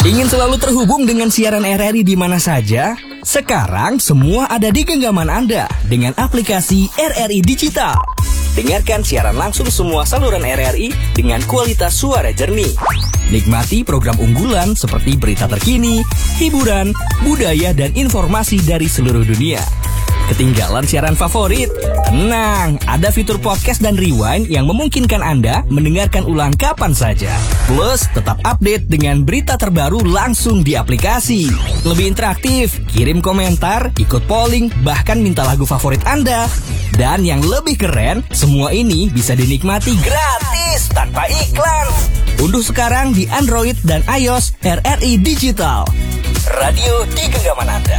Ingin selalu terhubung dengan siaran RRI di mana saja? Sekarang semua ada di genggaman Anda dengan aplikasi RRI Digital. Dengarkan siaran langsung semua saluran RRI dengan kualitas suara jernih. Nikmati program unggulan seperti berita terkini, hiburan, budaya, dan informasi dari seluruh dunia. Ketinggalan siaran favorit? Tenang, ada fitur podcast dan rewind yang memungkinkan Anda mendengarkan ulang kapan saja. Plus, tetap update dengan berita terbaru langsung di aplikasi. Lebih interaktif, kirim komentar, ikut polling, bahkan minta lagu favorit Anda. Dan yang lebih keren, semua ini bisa dinikmati gratis tanpa iklan. Unduh sekarang di Android dan iOS RRI Digital. Radio di genggaman Anda.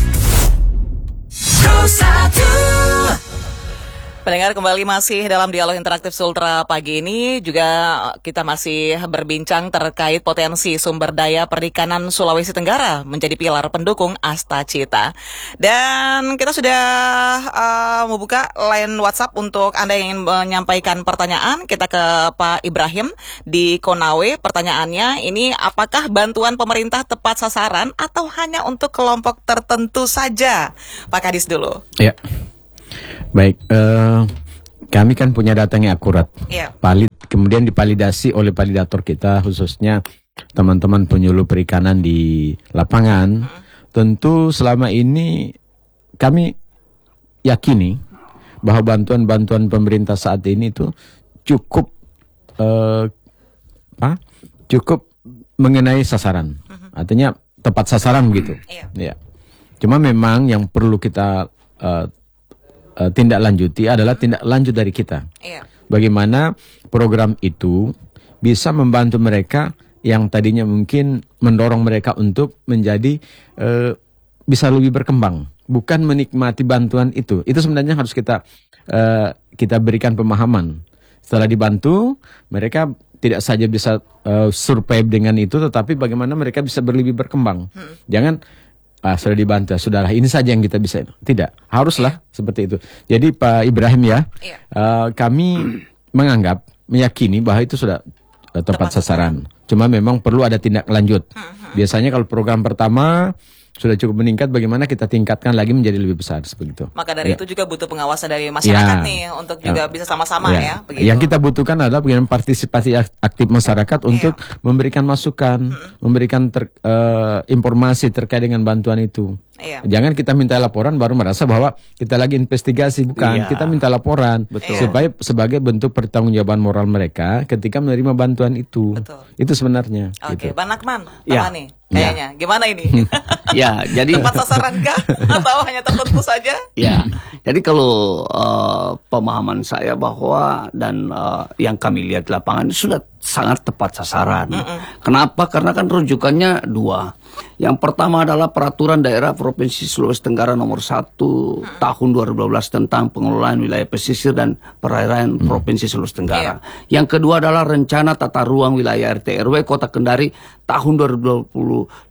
Pendengar, kembali masih dalam dialog interaktif Sultra pagi ini. Juga kita masih berbincang terkait potensi sumber daya perikanan Sulawesi Tenggara menjadi pilar pendukung Astacita. Dan kita sudah membuka line WhatsApp untuk Anda yang ingin menyampaikan pertanyaan. Kita ke Pak Ibrahim di Konawe. Pertanyaannya ini, apakah bantuan pemerintah tepat sasaran atau hanya untuk kelompok tertentu saja? Pak Kadis dulu. Ya. Baik, kami kan punya data yang akurat, valid, kemudian dipalidasi oleh validator kita, khususnya teman-teman penyuluh perikanan di lapangan. Tentu selama ini kami yakini bahwa bantuan-bantuan pemerintah saat ini itu cukup cukup mengenai sasaran, artinya tepat sasaran begitu. Ya. Cuma memang yang perlu kita tindak lanjuti adalah tindak lanjut dari kita. Bagaimana program itu bisa membantu mereka yang tadinya mungkin mendorong mereka untuk menjadi bisa lebih berkembang, bukan menikmati bantuan itu. Itu sebenarnya harus kita berikan pemahaman. Setelah dibantu, mereka tidak saja bisa survive dengan itu, tetapi bagaimana mereka bisa lebih berkembang. Jangan sudah dibantu, sudahlah ini saja yang kita bisa. Tidak, haruslah seperti itu. Jadi Pak Ibrahim ya, kami meyakini bahwa itu sudah tepat sasaran. Cuma memang perlu ada tindak lanjut. Biasanya kalau program pertama sudah cukup meningkat, bagaimana kita tingkatkan lagi menjadi lebih besar seperti itu. Maka dari itu juga butuh pengawasan dari masyarakat nih untuk juga bisa sama-sama ya. Begitu. Yang kita butuhkan adalah bagaimana partisipasi aktif masyarakat untuk memberikan masukan, memberikan informasi terkait dengan bantuan itu. Jangan kita minta laporan baru merasa bahwa kita lagi investigasi, bukan. Kita minta laporan supaya sebagai bentuk pertanggungjawaban moral mereka ketika menerima bantuan itu. Itu sebenarnya. Oke, Bang Nakman, apa nih? Kayaknya gimana ini? Ya, jadi tepat sasaran kah atau hanya tertentu saja? Ya, jadi kalau pemahaman saya bahwa dan yang kami lihat di lapangan sudah sangat tepat sasaran. Kenapa? Karena kan rujukannya dua. Yang pertama adalah Peraturan Daerah Provinsi Sulawesi Tenggara nomor 1 tahun 2012 tentang pengelolaan wilayah pesisir dan perairan Provinsi Sulawesi Tenggara. Yang kedua adalah Rencana Tata Ruang Wilayah RT RW Kota Kendari tahun 2011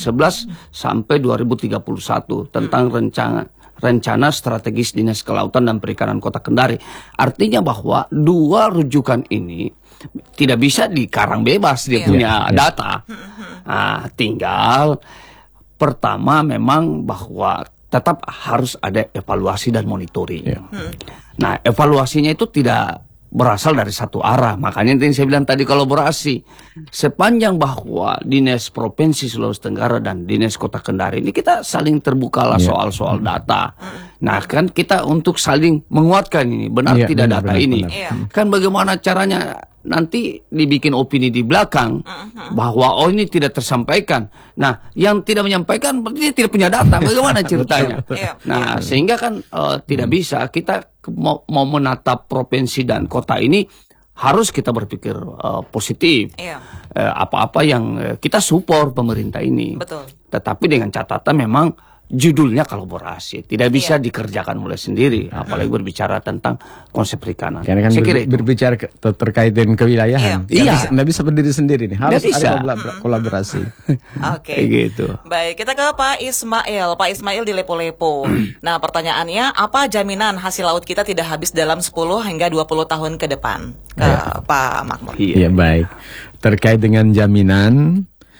sampai 2031 tentang rencana strategis Dinas Kelautan dan Perikanan Kota Kendari. Artinya bahwa dua rujukan ini tidak bisa dikarang bebas, dia punya data. Nah, tinggal pertama memang bahwa tetap harus ada evaluasi dan monitoring. Nah, evaluasinya itu tidak berasal dari satu arah. Makanya yang saya bilang tadi kolaborasi. Sepanjang bahwa Dinas Provinsi Sulawesi Tenggara dan Dinas Kota Kendari ini kita saling terbukalah soal-soal data. Nah, kan kita untuk saling menguatkan ini. Benar tidak data ini. Kan bagaimana caranya nanti dibikin opini di belakang bahwa ini tidak tersampaikan. Nah, yang tidak menyampaikan berarti dia tidak punya data. Bagaimana ceritanya? Nah, sehingga kan tidak bisa kita mau menatap provinsi dan kota ini harus kita berpikir positif. Apa-apa yang kita support pemerintah ini. Tetapi dengan catatan memang judulnya kolaborasi, tidak bisa dikerjakan oleh sendiri, apalagi berbicara tentang konsep perikanan. Karena kan berbicara terkait dengan kewilayahan, nggak bisa berdiri sendiri nih, harus ada kolaborasi. Oke, gitu. Baik, kita ke Pak Ismail. Pak Ismail di Lepo-Lepo. Nah, pertanyaannya, apa jaminan hasil laut kita tidak habis dalam 10 hingga 20 tahun ke depan? Ke Pak Makmur. Iya, baik. Terkait dengan jaminan,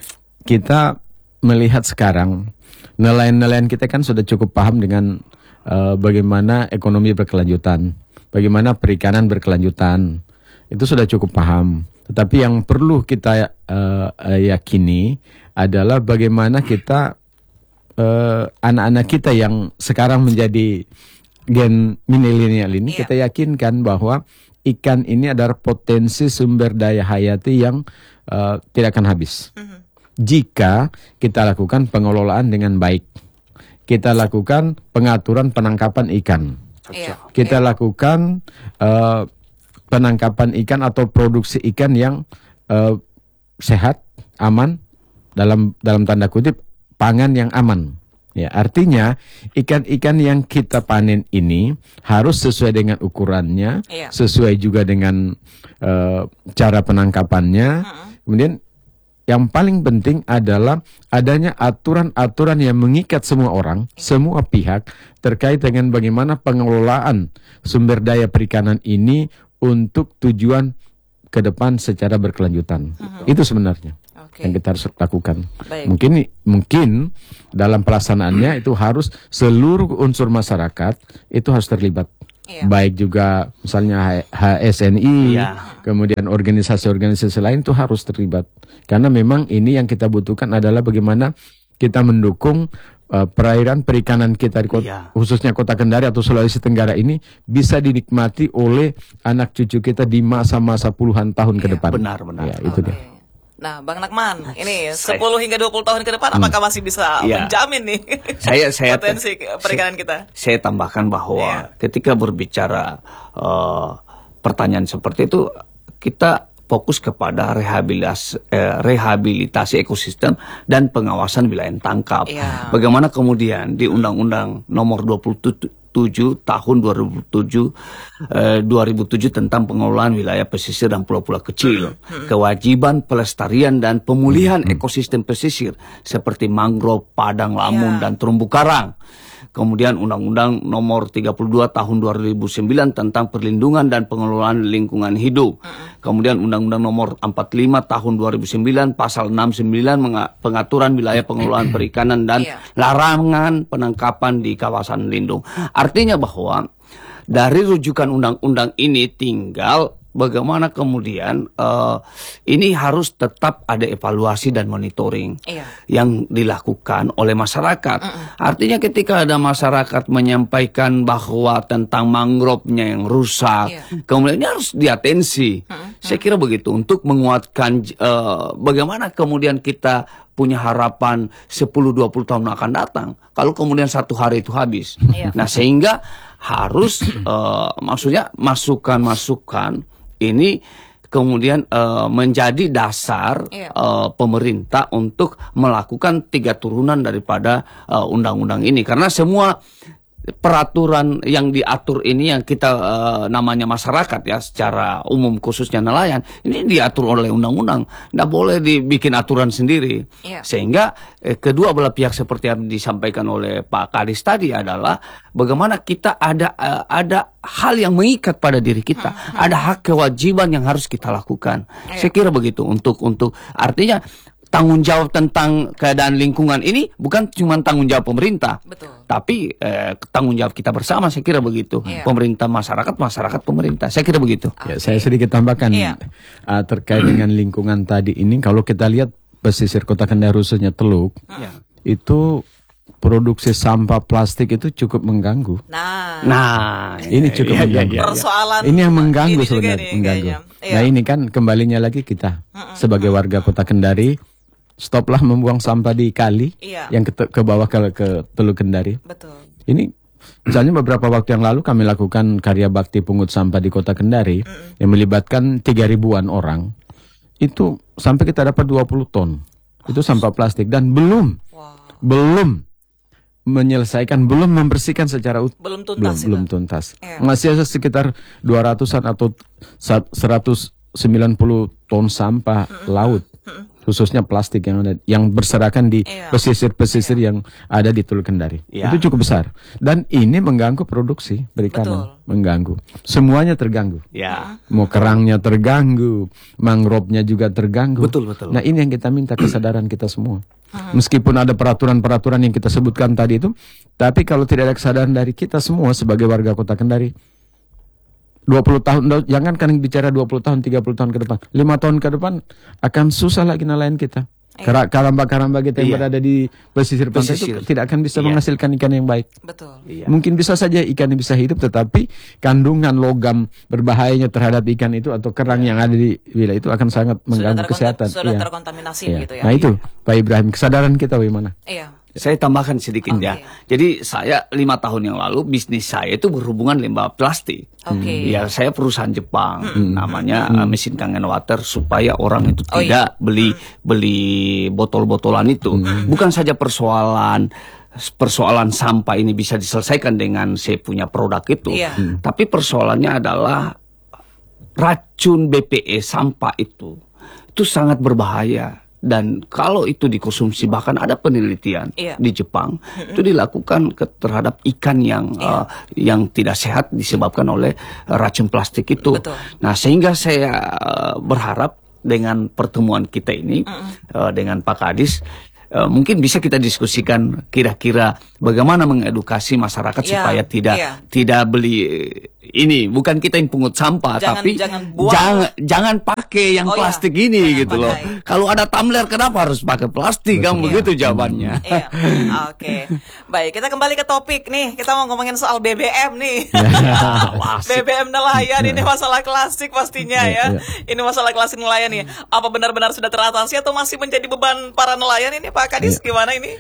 kita melihat sekarang nelayan-nelayan kita kan sudah cukup paham dengan bagaimana ekonomi berkelanjutan, bagaimana perikanan berkelanjutan, itu sudah cukup paham. Tetapi yang perlu kita yakini adalah bagaimana kita anak-anak kita yang sekarang menjadi gen milenial ini, kita yakinkan bahwa ikan ini adalah potensi sumber daya hayati yang tidak akan habis. Jika kita lakukan pengelolaan dengan baik, kita lakukan pengaturan penangkapan ikan, kita lakukan penangkapan ikan atau produksi ikan yang sehat, aman, dalam tanda kutip pangan yang aman. Ya, artinya ikan-ikan yang kita panen ini harus sesuai dengan ukurannya, sesuai juga dengan cara penangkapannya. Kemudian yang paling penting adalah adanya aturan-aturan yang mengikat semua orang, semua pihak terkait dengan bagaimana pengelolaan sumber daya perikanan ini untuk tujuan ke depan secara berkelanjutan. Itu sebenarnya yang kita harus lakukan. Mungkin dalam pelaksanaannya itu harus seluruh unsur masyarakat itu harus terlibat. Baik juga misalnya HSNI, kemudian organisasi-organisasi lain itu harus terlibat. Karena memang ini yang kita butuhkan adalah bagaimana kita mendukung perairan perikanan kita di khususnya Kota Kendari atau Sulawesi Tenggara ini bisa dinikmati oleh anak cucu kita di masa-masa puluhan tahun ke depan. Benar-benar. Ya, itu dia. Nah, Bang Nakman, ini 10 hingga 20 tahun ke depan apakah masih bisa menjamin nih potensi perikanan kita? Saya tambahkan bahwa ketika berbicara pertanyaan seperti itu, kita fokus kepada rehabilitasi ekosistem dan pengawasan wilayah tangkap. Bagaimana kemudian di Undang-Undang Nomor 27 tahun 2007 tentang pengelolaan wilayah pesisir dan pulau-pulau kecil, kewajiban pelestarian dan pemulihan ekosistem pesisir seperti mangrove, padang lamun dan terumbu karang. Kemudian Undang-Undang Nomor 32 Tahun 2009 tentang perlindungan dan pengelolaan lingkungan hidup. Kemudian Undang-Undang Nomor 45 Tahun 2009 Pasal 69 pengaturan wilayah pengelolaan perikanan dan larangan penangkapan di kawasan lindung. Artinya bahwa dari rujukan undang-undang ini tinggal bagaimana kemudian ini harus tetap ada evaluasi dan monitoring yang dilakukan oleh masyarakat. Artinya ketika ada masyarakat menyampaikan bahwa tentang mangrove-nya yang rusak, kemudian ini harus diatensi. Saya kira begitu untuk menguatkan bagaimana kemudian kita punya harapan 10-20 tahun akan datang. Kalau kemudian satu hari itu habis. Nah, sehingga harus maksudnya masukan-masukan ini kemudian menjadi dasar pemerintah untuk melakukan 3 turunan daripada undang-undang ini. Karena semua peraturan yang diatur ini yang kita namanya masyarakat ya secara umum khususnya nelayan ini diatur oleh undang-undang, tidak boleh dibikin aturan sendiri. Sehingga kedua belah pihak seperti yang disampaikan oleh Pak Kadis tadi adalah bagaimana kita ada hal yang mengikat pada diri kita, ada hak kewajiban yang harus kita lakukan. Saya kira begitu untuk artinya tanggung jawab tentang keadaan lingkungan ini bukan cuma tanggung jawab pemerintah, tapi tanggung jawab kita bersama. Saya kira begitu. Pemerintah masyarakat, masyarakat pemerintah. Saya kira begitu. Ya, saya sedikit tambahkan terkait dengan lingkungan tadi ini. Kalau kita lihat pesisir Kota Kendari khususnya Teluk, itu produksi sampah plastik itu cukup mengganggu. Nah, ini cukup mengganggu. Persoalan ini yang mengganggu sebenarnya, mengganggu. Nah, ini kan kembalinya lagi kita sebagai warga Kota Kendari, stoplah membuang sampah di kali yang ke bawah ke Teluk Kendari. Ini misalnya beberapa waktu yang lalu kami lakukan karya bakti pungut sampah di Kota Kendari yang melibatkan 3.000-an orang. Itu sampai kita dapat 20 ton. Itu sampah plastik dan belum menyelesaikan, belum membersihkan secara utuh. Belum tuntas. Masih ada sekitar 200-an atau 190 ton sampah laut khususnya plastik yang berserakan di pesisir-pesisir yang ada di Teluk Kendari. Itu cukup besar. Dan ini mengganggu produksi perikanan, mengganggu. Semuanya terganggu. Mau kerangnya terganggu, mangrovenya juga terganggu. Betul. Nah, ini yang kita minta kesadaran kita semua. Meskipun ada peraturan-peraturan yang kita sebutkan tadi itu, tapi kalau tidak ada kesadaran dari kita semua sebagai warga Kota Kendari, 20 tahun, jangan kan bicara 20 tahun, 30 tahun ke depan, 5 tahun ke depan akan susah lagi nelayan kita. Karamba-karamba kita yang berada di pesisir pantai itu tidak akan bisa menghasilkan ikan yang baik. Betul. Mungkin bisa saja ikan bisa hidup, tetapi kandungan logam berbahayanya terhadap ikan itu atau kerang yang ada di wilayah itu akan sangat mengganggu kesehatan. Sudah terkontaminasi gitu ya. Nah itu, Pak Ibrahim, kesadaran kita bagaimana? Saya tambahkan sedikit ya. Jadi saya 5 tahun yang lalu bisnis saya itu berhubungan limbah plastik. Ya, saya perusahaan Jepang, namanya mesin kangen water, supaya orang itu tidak beli botol-botolan itu. Bukan saja persoalan sampah ini bisa diselesaikan dengan saya punya produk itu, tapi persoalannya adalah racun BPE sampah itu sangat berbahaya. Dan kalau itu dikonsumsi, bahkan ada penelitian di Jepang itu dilakukan terhadap ikan yang tidak sehat disebabkan oleh racun plastik itu. Nah, sehingga saya berharap dengan pertemuan kita ini dengan Pak Kadis, mungkin bisa kita diskusikan kira-kira bagaimana mengedukasi masyarakat supaya tidak beli ini, bukan kita yang pungut sampah, tapi jangan pakai yang plastik ini gitu loh. Kalau ada tumbler kenapa harus pakai plastik? Kan begitu jawabannya. Oke. Baik, kita kembali ke topik nih. Kita mau ngomongin soal BBM nih. BBM nelayan ini masalah klasik pastinya ya. Ini masalah klasik nelayan nih. Apa benar-benar sudah teratasi atau masih menjadi beban para nelayan ini, Pak Kadis? Gimana ini?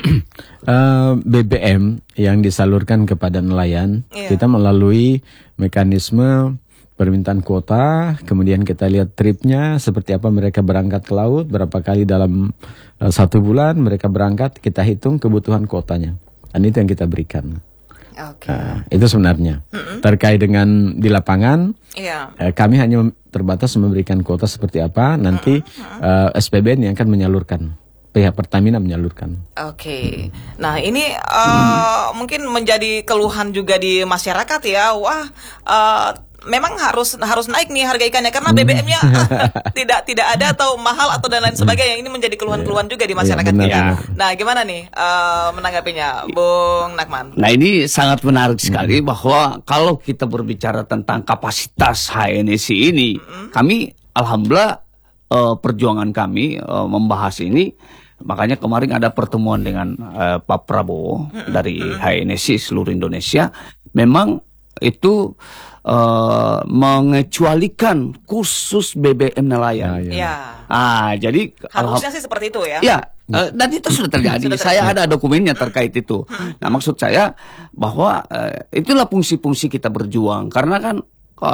BBM yang disalurkan kepada nelayan, kita melalui mekanisme permintaan kuota, kemudian kita lihat tripnya, seperti apa mereka berangkat ke laut, berapa kali dalam 1 bulan mereka berangkat, kita hitung kebutuhan kuotanya, dan itu yang kita berikan. Itu sebenarnya terkait dengan di lapangan, kami hanya terbatas memberikan kuota seperti apa, nanti SPBN yang akan menyalurkan. Pihak Pertamina menyalurkan. Nah ini mungkin menjadi keluhan juga di masyarakat ya. Memang harus naik nih harga ikannya karena BBM-nya tidak ada atau mahal atau dan lain sebagainya. Ini menjadi keluhan-keluhan juga di masyarakat kita. Nah, gimana nih menanggapinya, Bung Nakman? Nah, ini sangat menarik sekali bahwa kalau kita berbicara tentang kapasitas HNSI ini, kami alhamdulillah perjuangan kami membahas ini. Makanya kemarin ada pertemuan dengan Pak Prabowo dari HNSI seluruh Indonesia. Memang itu mengecualikan khusus BBM nelayan. Jadi harusnya sih seperti itu ya. Dan itu sudah terjadi. Saya ada dokumennya terkait itu. Nah, maksud saya bahwa itulah fungsi-fungsi kita berjuang. Karena kan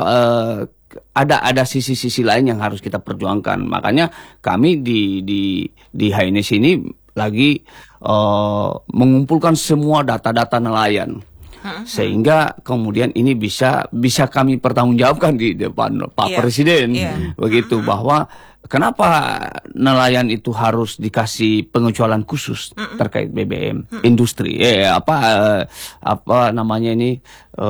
ada sisi-sisi lain yang harus kita perjuangkan. Makanya kami di HNS ini lagi mengumpulkan semua data-data nelayan, sehingga kemudian ini bisa kami pertanggungjawabkan di depan Pak Presiden, begitu, bahwa kenapa nelayan itu harus dikasih pengecualian khusus terkait BBM industri, apa namanya ini,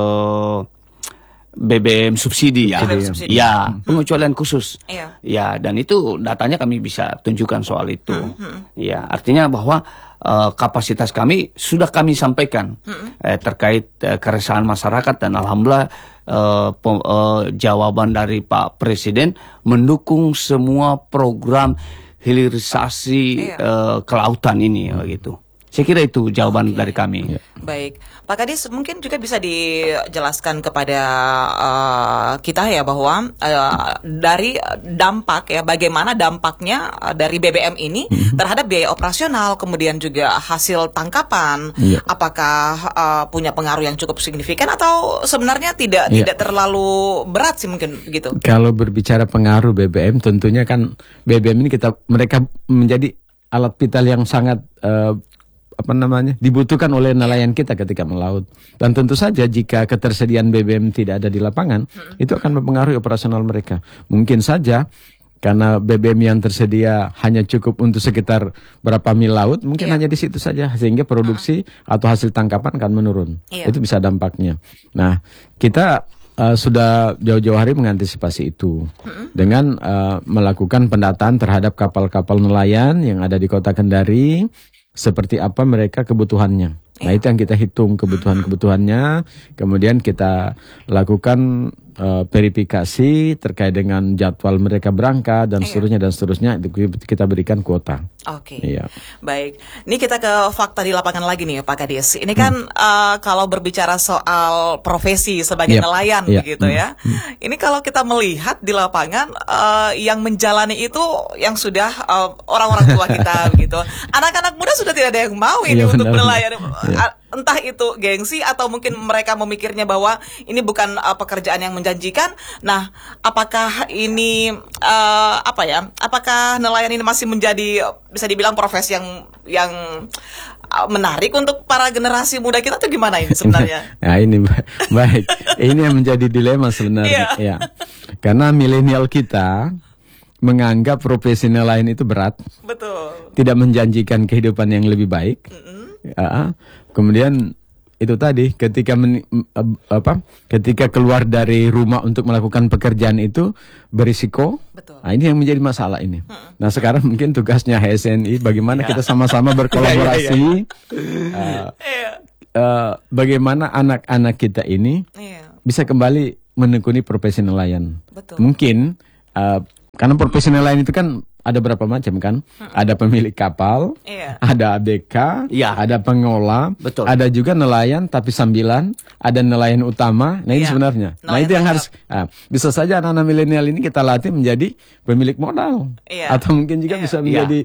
BBM subsidi ya, pengecualian khusus, dan itu datanya kami bisa tunjukkan soal itu, artinya bahwa kapasitas kami sudah kami sampaikan terkait keresahan masyarakat, dan alhamdulillah jawaban dari Pak Presiden mendukung semua program hilirisasi kelautan ini, gitu. Saya kira itu jawaban dari kami. Baik, Pak Kadis mungkin juga bisa dijelaskan kepada kita ya bahwa dari dampak ya, bagaimana dampaknya dari BBM ini terhadap biaya operasional, kemudian juga hasil tangkapan, apakah punya pengaruh yang cukup signifikan atau sebenarnya tidak terlalu berat sih mungkin begitu. Kalau berbicara pengaruh BBM, tentunya kan BBM ini mereka menjadi alat vital yang sangat dibutuhkan oleh nelayan kita ketika melaut. Dan tentu saja jika ketersediaan BBM tidak ada di lapangan, itu akan mempengaruhi operasional mereka. Mungkin saja karena BBM yang tersedia hanya cukup untuk sekitar berapa mil laut, mungkin hanya di situ saja, sehingga produksi atau hasil tangkapan akan menurun. Itu bisa dampaknya. Nah, kita sudah jauh-jauh hari mengantisipasi itu dengan melakukan pendataan terhadap kapal-kapal nelayan yang ada di Kota Kendari, seperti apa mereka kebutuhannya. Nah, itu yang kita hitung kebutuhan-kebutuhannya, kemudian kita lakukan verifikasi terkait dengan jadwal mereka berangkat dan seterusnya itu kita berikan kuota. Oke. Iya. Baik. Ini kita ke fakta di lapangan lagi nih Pak Kadis. Ini kan kalau berbicara soal profesi sebagai nelayan begitu ya. Ini kalau kita melihat di lapangan yang menjalani itu yang sudah orang-orang tua kita begitu. Anak-anak muda sudah tidak ada yang mau ini untuk berlayar. Entah itu gengsi atau mungkin mereka memikirnya bahwa ini bukan pekerjaan yang menjanjikan. Nah, apakah ini apakah nelayan ini masih menjadi bisa dibilang profesi yang menarik untuk para generasi muda kita atau gimana ini sebenarnya? Nah, ini baik. Ini yang menjadi dilema sebenarnya. Ya. Karena milenial kita menganggap profesi nelayan itu berat. Betul. Tidak menjanjikan kehidupan yang lebih baik. Kemudian itu tadi ketika ketika keluar dari rumah untuk melakukan pekerjaan itu berisiko. Betul. Nah, ini yang menjadi masalah ini. Nah, sekarang mungkin tugasnya HSNI bagaimana kita sama-sama berkolaborasi. Bagaimana anak-anak kita ini bisa kembali menekuni profesi nelayan. Betul. Mungkin karena profesi nelayan itu kan ada berapa macam kan? Ada pemilik kapal, ada ABK, ada pengolah, ada juga nelayan tapi sambilan, ada nelayan utama. Nah, ini sebenarnya. Nah, itu yang harus bisa saja anak-anak milenial ini kita latih menjadi pemilik modal. Atau mungkin juga bisa menjadi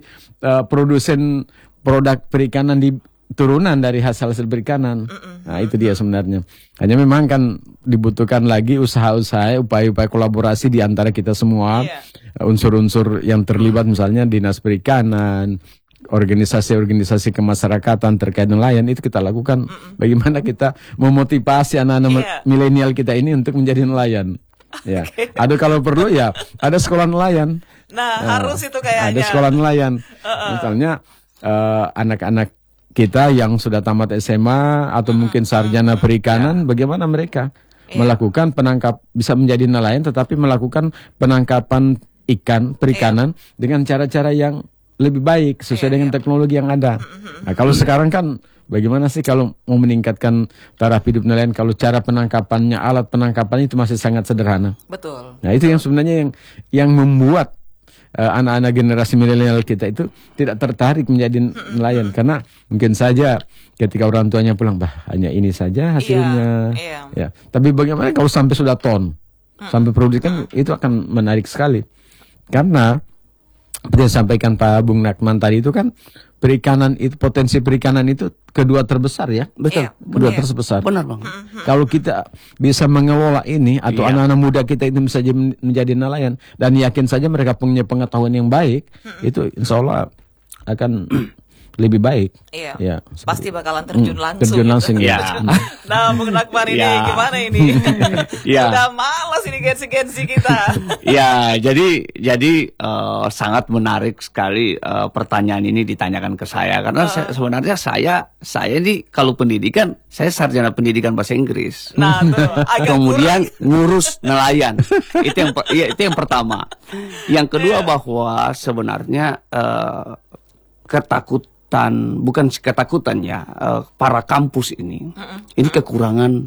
produsen produk perikanan di turunan dari hasil perikanan. Nah, itu dia sebenarnya. Hanya memang kan dibutuhkan lagi usaha-usaha, upaya-upaya kolaborasi di antara kita semua. Unsur-unsur yang terlibat misalnya Dinas Perikanan, organisasi-organisasi kemasyarakatan terkait nelayan, itu kita lakukan. Bagaimana kita memotivasi anak-anak milenial kita ini untuk menjadi nelayan. Ya. Ada kalau perlu ya ada sekolah nelayan. Nah, harus itu kayaknya. Ada sekolah nelayan. Misalnya anak-anak kita yang sudah tamat SMA atau mungkin sarjana perikanan, bagaimana mereka melakukan bisa menjadi nelayan tetapi melakukan penangkapan ikan perikanan dengan cara-cara yang lebih baik sesuai dengan teknologi yang ada. Nah, kalau sekarang kan bagaimana sih kalau mau meningkatkan taraf hidup nelayan kalau cara penangkapannya, alat penangkapan itu masih sangat sederhana. Betul. Nah, itu yang sebenarnya yang membuat anak-anak generasi milenial kita itu tidak tertarik menjadi nelayan karena mungkin saja ketika orang tuanya pulang, hanya ini saja hasilnya. Ya. Tapi bagaimana kalau sampai sudah ton, sampai produksi kan itu akan menarik sekali. Karena seperti yang disampaikan Pak Bung Nakman tadi itu kan perikanan itu, potensi perikanan itu kedua terbesar ya. Betul. Kedua terbesar. Benar Bang. Kalau kita bisa mengelola ini atau anak-anak muda kita itu bisa menjadi nelayan dan yakin saja mereka punya pengetahuan yang baik, itu insya Allah akan lebih baik. Iya. Pasti bakalan terjun langsung. Terjun langsung gitu. ya. Nah, Bung Nakman ini gimana ini? Udah malas ini gensi-gensi kita. Ya, jadi sangat menarik sekali pertanyaan ini ditanyakan ke saya karena sebenarnya saya ini kalau pendidikan, saya sarjana pendidikan bahasa Inggris. Nah, tuh, kemudian ngurus nelayan. Itu yang pertama. Yang kedua bahwa sebenarnya bukan ketakutan ya, para kampus ini kekurangan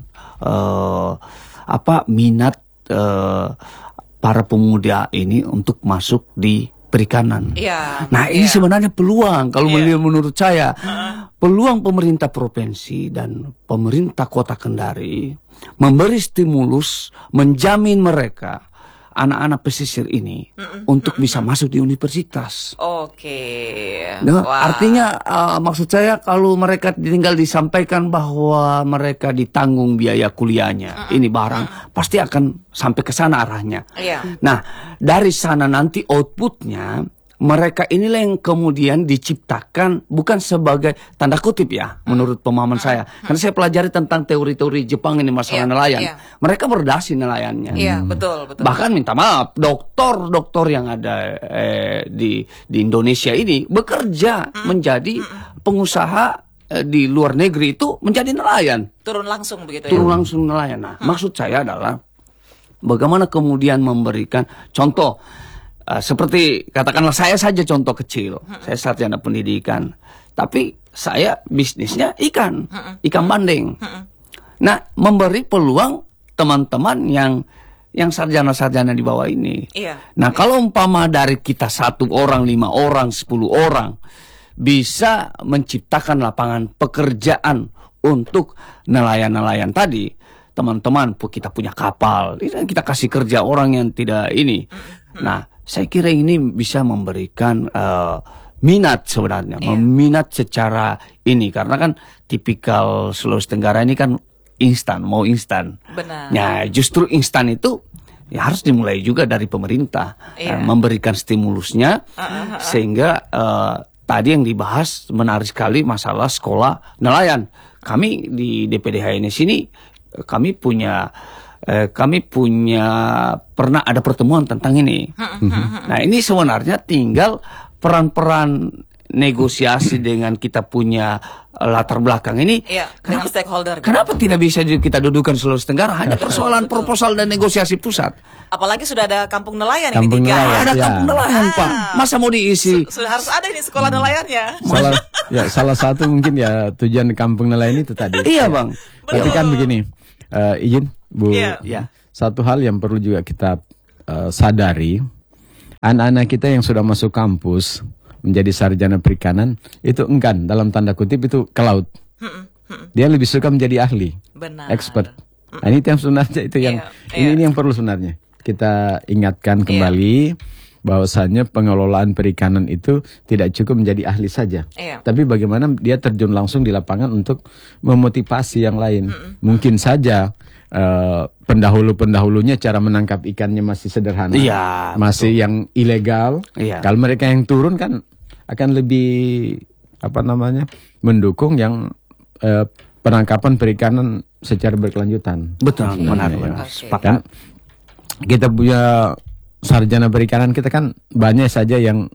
minat para pemuda ini untuk masuk di perikanan. Nah, ini sebenarnya peluang kalau menurut saya, peluang pemerintah provinsi dan pemerintah Kota Kendari memberi stimulus, menjamin mereka anak-anak pesisir ini untuk bisa masuk di universitas. Nah, artinya maksud saya kalau mereka tinggal disampaikan bahwa mereka ditanggung biaya kuliahnya, ini barang pasti akan sampai ke sana arahnya. Nah, dari sana nanti outputnya mereka inilah yang kemudian diciptakan bukan sebagai tanda kutip ya, menurut pemahaman saya. Karena saya pelajari tentang teori-teori Jepang ini masalah nelayan. Mereka berdasi nelayannya. Iya, betul. Bahkan minta maaf, doktor yang ada di Indonesia ini bekerja menjadi pengusaha di luar negeri itu menjadi nelayan. Turun langsung begitu ya? Turun langsung nelayan. Nah, maksud saya adalah bagaimana kemudian memberikan contoh. Seperti katakanlah saya saja contoh kecil, saya sarjana pendidikan, tapi saya bisnisnya ikan bandeng. Nah, memberi peluang teman-teman yang sarjana-sarjana di bawah ini. Nah, kalau umpama dari kita 1 orang, 5 orang, 10 orang bisa menciptakan lapangan pekerjaan untuk nelayan-nelayan tadi, teman-teman, kita punya kapal, kita kasih kerja orang yang tidak ini. Nah, saya kira ini bisa memberikan minat sebenarnya, minat secara ini, karena kan tipikal Sulawesi Tenggara ini kan mau instan. Benar. Nah, justru instan itu ya harus dimulai juga dari pemerintah, memberikan stimulusnya, sehingga tadi yang dibahas menarik sekali masalah sekolah nelayan. Kami di DPDHNS ini kami punya pernah ada pertemuan tentang ini. Nah, ini sebenarnya tinggal peran-peran negosiasi dengan kita punya latar belakang ini. Dengan stakeholder. Kenapa tidak bisa kita dudukan Sulawesi Tenggara? Hanya persoalan proposal dan negosiasi pusat. Apalagi sudah ada kampung nelayan ini Kampung nelayan, ada kampung nelayan, Pak. Masa mau diisi? Sudah harus ada ini sekolah nelayannya. Salah satu mungkin ya tujuan kampung nelayan itu tadi. Iya, Bang. Tapi kan begini, izin Bu, satu hal yang perlu juga kita sadari, anak-anak kita yang sudah masuk kampus menjadi sarjana perikanan itu enggan, dalam tanda kutip, itu ke laut. Dia lebih suka menjadi ahli, expert. Nah, ini yang sebenarnya itu yang ini yang perlu sebenarnya kita ingatkan kembali, bahwasannya pengelolaan perikanan itu tidak cukup menjadi ahli saja, tapi bagaimana dia terjun langsung di lapangan untuk memotivasi yang lain. Mungkin saja pendahulunya cara menangkap ikannya masih sederhana, masih yang ilegal. Kalau mereka yang turun kan akan lebih mendukung yang penangkapan perikanan secara berkelanjutan. Betul, benar. Kan kita punya sarjana perikanan, kita kan banyak saja yang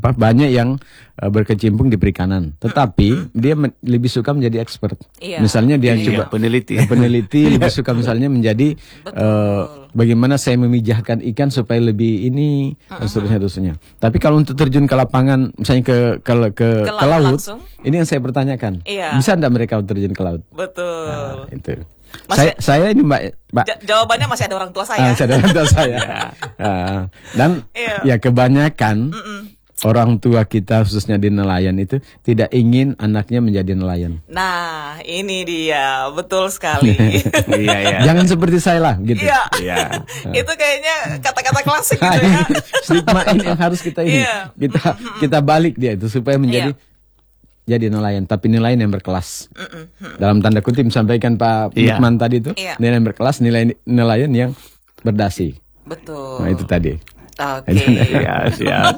berkecimpung di perikanan, tetapi dia lebih suka menjadi expert. Misalnya dia coba peneliti lebih suka misalnya menjadi bagaimana saya memijahkan ikan supaya lebih ini dan seterusnya. Tapi kalau untuk terjun ke lapangan, misalnya ke laut, langsung, ini yang saya pertanyakan. Bisa enggak mereka terjun ke laut? Betul. Nah, itu. Saya ini Mbak. Jawabannya masih ada orang tua saya. Masih ada orang tua saya. Dan ya kebanyakan orang tua kita khususnya di nelayan itu tidak ingin anaknya menjadi nelayan. Nah, ini dia, betul sekali. Jangan seperti saya lah, gitu. Itu kayaknya kata-kata klasik gitu ya. Stigma ini yang harus kita kita balik dia itu supaya menjadi jadi nelayan, tapi nelayan yang berkelas. Dalam tanda kutip sampaikan Pak Lukman tadi itu, nelayan berkelas, nelayan yang berdasi. Betul. Nah, itu tadi. Oke. Siap.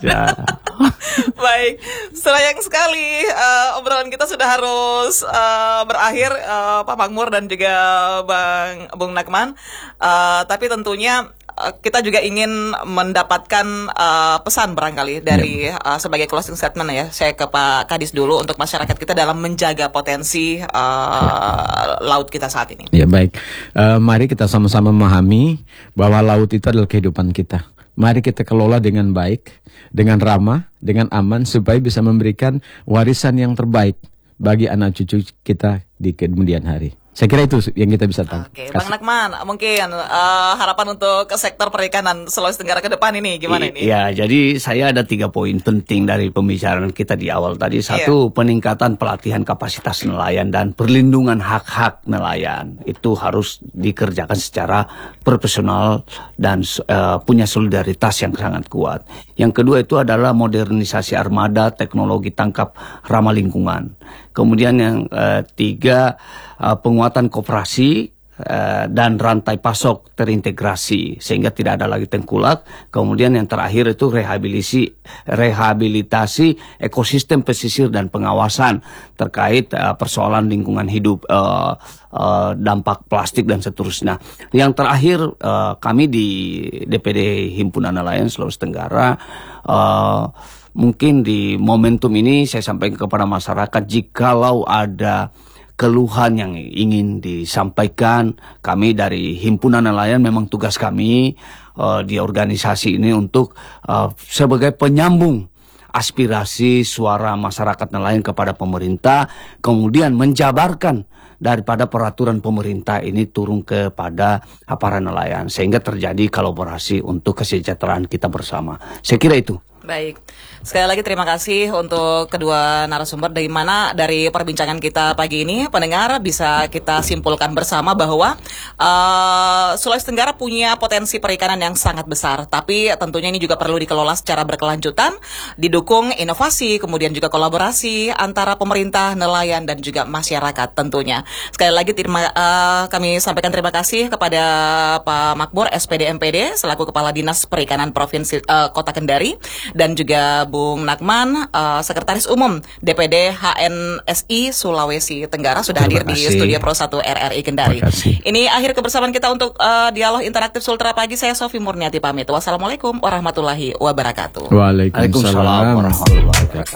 Baik, sayang sekali obrolan kita sudah harus berakhir, Pak Makmur dan juga Bung Nakman. Tapi tentunya kita juga ingin mendapatkan pesan barangkali dari sebagai closing statement ya. Saya ke Pak Kadis dulu untuk masyarakat kita dalam menjaga potensi laut kita saat ini. Ya, baik. Mari kita sama-sama memahami bahwa laut itu adalah kehidupan kita. Mari kita kelola dengan baik, dengan ramah, dengan aman, supaya bisa memberikan warisan yang terbaik bagi anak cucu kita di kemudian hari. Saya kira itu yang kita bisa tahu. Oke, Bang Nakman, mungkin harapan untuk ke sektor perikanan Sulawesi Tenggara ke depan ini gimana ini? Ya, jadi saya ada 3 poin penting dari pembicaraan kita di awal tadi. Satu, peningkatan pelatihan kapasitas nelayan dan perlindungan hak-hak nelayan. Itu harus dikerjakan secara profesional dan punya solidaritas yang sangat kuat. Yang kedua itu adalah modernisasi armada, teknologi tangkap ramah lingkungan. Kemudian yang 3, penguatan koperasi dan rantai pasok terintegrasi sehingga tidak ada lagi tengkulak. Kemudian yang terakhir itu rehabilitasi ekosistem pesisir dan pengawasan terkait persoalan lingkungan hidup, dampak plastik dan seterusnya. Yang terakhir kami di DPD Himpunan Nelayan Sulawesi Tenggara mungkin di momentum ini saya sampaikan kepada masyarakat, jikalau ada keluhan yang ingin disampaikan, kami dari Himpunan Nelayan memang tugas kami di organisasi ini untuk sebagai penyambung aspirasi suara masyarakat nelayan kepada pemerintah, kemudian menjabarkan daripada peraturan pemerintah ini turun kepada para nelayan sehingga terjadi kolaborasi untuk kesejahteraan kita bersama. Saya kira itu. Baik, sekali lagi terima kasih untuk kedua narasumber. Dari perbincangan kita pagi ini, pendengar bisa kita simpulkan bersama bahwa Sulawesi Tenggara punya potensi perikanan yang sangat besar, tapi tentunya ini juga perlu dikelola secara berkelanjutan, didukung inovasi, kemudian juga kolaborasi antara pemerintah, nelayan, dan juga masyarakat tentunya. Sekali lagi kami sampaikan terima kasih kepada Pak Makmur, SPD MPD, selaku Kepala Dinas Perikanan Provinsi Kota Kendari, dan juga Bung Nakman, Sekretaris Umum DPD HNSI Sulawesi Tenggara, sudah hadir di Studio Pro 1 RRI Kendari. Ini akhir kebersamaan kita untuk Dialog Interaktif Sultra Pagi. Saya Sofi Murniati pamit. Wassalamualaikum warahmatullahi wabarakatuh. Waalaikumsalam warahmatullahi wabarakatuh.